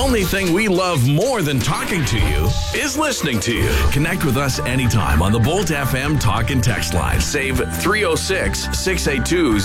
only thing we love more than talking to you is listening to you. Connect with us anytime on the Bolt FM Talk and Text line. Save 306 682